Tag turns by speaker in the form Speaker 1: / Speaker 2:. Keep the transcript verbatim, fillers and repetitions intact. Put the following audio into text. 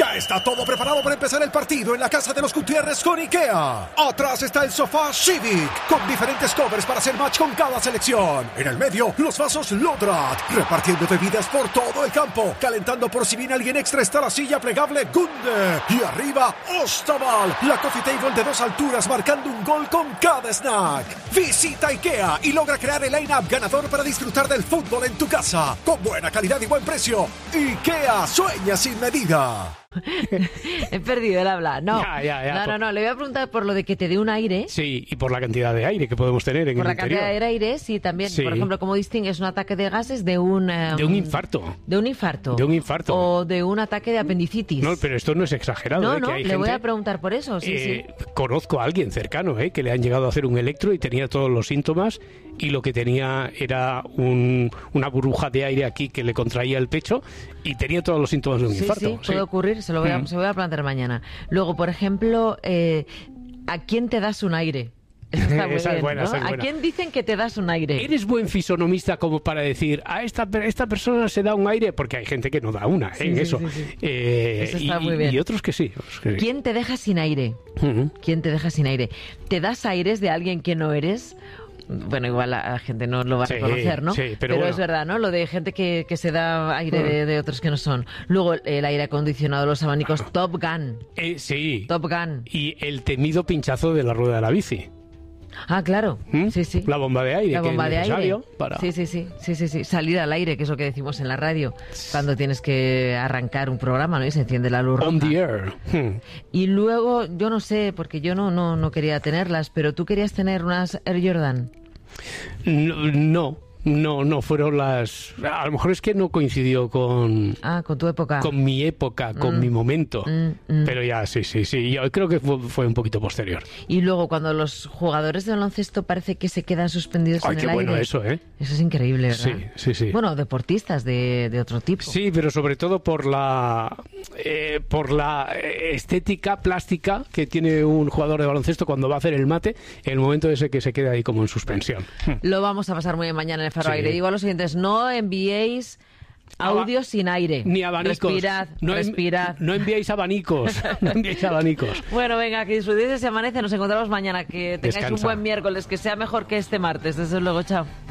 Speaker 1: Ya está todo preparado para empezar el partido en la casa de los Gutiérrez con IKEA. Atrás está el sofá Civic, con diferentes covers para hacer match con cada selección. En el medio, los vasos Lodrat, repartiendo bebidas por todo el campo. Calentando por si viene alguien extra está la silla plegable Gunde. Y arriba, Ostaval, la coffee table de dos alturas marcando un gol con cada snack. Visita IKEA y logra crear el line-up ganador para disfrutar del fútbol en tu casa. Con buena calidad y buen precio. IKEA, sueña sin medida.
Speaker 2: He perdido el habla. No,
Speaker 3: ya, ya, ya,
Speaker 2: no,
Speaker 3: por...
Speaker 2: no, no. Le voy a preguntar por lo de que te dé un aire.
Speaker 3: Sí, y por la cantidad de aire que podemos tener en
Speaker 2: por
Speaker 3: el
Speaker 2: la
Speaker 3: interior.
Speaker 2: cantidad de aire, sí, también.
Speaker 3: Sí.
Speaker 2: Por ejemplo, ¿cómo distingues un ataque de gases de un... Um,
Speaker 3: de un infarto.
Speaker 2: De un infarto.
Speaker 3: De un infarto.
Speaker 2: O de un ataque de apendicitis.
Speaker 3: No, pero esto no es exagerado.
Speaker 2: No,
Speaker 3: ¿eh?
Speaker 2: no,
Speaker 3: que hay
Speaker 2: le
Speaker 3: gente,
Speaker 2: voy a preguntar por eso, sí,
Speaker 3: eh,
Speaker 2: sí.
Speaker 3: Conozco a alguien cercano, ¿eh? que le han llegado a hacer un electro y tenía todos los síntomas y lo que tenía era un, una burbuja de aire aquí que le contraía el pecho y tenía todos los síntomas de un
Speaker 2: sí,
Speaker 3: infarto.
Speaker 2: Sí, puede
Speaker 3: sí.
Speaker 2: ocurrir, se lo voy a,
Speaker 3: Mm.
Speaker 2: se lo voy a plantear mañana. Luego, por ejemplo, eh, ¿a quién te das un aire? Esa está muy
Speaker 3: Esa es
Speaker 2: bien,
Speaker 3: buena,
Speaker 2: ¿no?
Speaker 3: esa es
Speaker 2: ¿A
Speaker 3: buena.
Speaker 2: quién dicen que te das un aire?
Speaker 3: ¿Eres buen fisonomista como para decir a esta, esta persona se da un aire? Porque hay gente que no da una, ¿eh?
Speaker 2: Sí,
Speaker 3: en
Speaker 2: sí,
Speaker 3: eso.
Speaker 2: sí, sí.
Speaker 3: Eh,
Speaker 2: Eso está
Speaker 3: y,
Speaker 2: muy bien.
Speaker 3: y otros que sí. Otros que sí.
Speaker 2: ¿Quién te deja sin aire?
Speaker 3: Uh-huh.
Speaker 2: ¿Quién te deja sin aire? ¿Te das aires de alguien que no eres? Bueno, igual la, la gente no lo va a
Speaker 3: Sí,
Speaker 2: reconocer, ¿no?
Speaker 3: sí, pero bueno.
Speaker 2: Es verdad, ¿no? Lo de gente que, que se da aire de, de otros que no son. Luego, el aire acondicionado, los abanicos, Top Gun.
Speaker 3: Eh, sí.
Speaker 2: Top Gun.
Speaker 3: Y el temido pinchazo de la rueda de la bici.
Speaker 2: Ah, claro.
Speaker 3: ¿Mm?
Speaker 2: Sí, sí.
Speaker 3: La bomba de aire.
Speaker 2: La bomba
Speaker 3: que
Speaker 2: de
Speaker 3: es
Speaker 2: aire.
Speaker 3: necesario Para...
Speaker 2: Sí, sí, sí, sí, sí, sí. Salir al aire, que es lo que decimos en la radio, cuando tienes que arrancar un programa, ¿no? Y se enciende la luz roja.
Speaker 3: On the air. Hmm.
Speaker 2: Y luego, yo no sé, porque yo no, no, no quería tenerlas, pero tú querías tener unas Air Jordan.
Speaker 3: No, no, no, no fueron las... A lo mejor es que no coincidió con...
Speaker 2: Ah, con tu época.
Speaker 3: Con mi época, con
Speaker 2: Mm.
Speaker 3: mi momento.
Speaker 2: Mm, mm.
Speaker 3: Pero ya, sí, sí, sí. Yo creo que fue, fue un poquito posterior.
Speaker 2: Y luego, cuando los jugadores de baloncesto parece que se quedan suspendidos
Speaker 3: Ay,
Speaker 2: en
Speaker 3: qué
Speaker 2: el
Speaker 3: bueno
Speaker 2: aire.
Speaker 3: eso, ¿eh?
Speaker 2: Eso es increíble, ¿verdad?
Speaker 3: Sí, sí, sí.
Speaker 2: Bueno, deportistas de, de otro tipo.
Speaker 3: Sí, pero sobre todo por la eh, por la estética plástica que tiene un jugador de baloncesto cuando va a hacer el mate, en el momento ese que se queda ahí como en suspensión.
Speaker 2: Lo vamos a pasar muy bien mañana en el Faro
Speaker 3: Sí.
Speaker 2: Aire. Digo a los oyentes, no enviéis audios sin aire.
Speaker 3: Ni abanicos.
Speaker 2: Respirad,
Speaker 3: no, en-
Speaker 2: respirad.
Speaker 3: no enviéis abanicos. No enviéis abanicos.
Speaker 2: Bueno, venga, que disfrutéis ese amanece. Nos encontramos mañana. Que tengáis
Speaker 3: Descansa.
Speaker 2: un buen miércoles. Que sea mejor que este martes. Desde luego, chao.